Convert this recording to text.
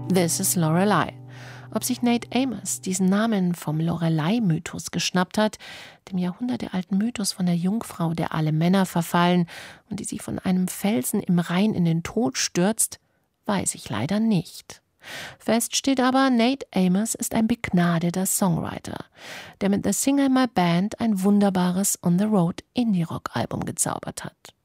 This is Lorelei. Ob sich Nate Amos diesen Namen vom Lorelei-Mythos geschnappt hat, dem jahrhundertealten Mythos von der Jungfrau, der alle Männer verfallen und die sich von einem Felsen im Rhein in den Tod stürzt, weiß ich leider nicht. Fest steht aber, Nate Amos ist ein begnadeter Songwriter, der mit The Singer in My Band ein wunderbares On-the-Road-Indie-Rock-Album gezaubert hat.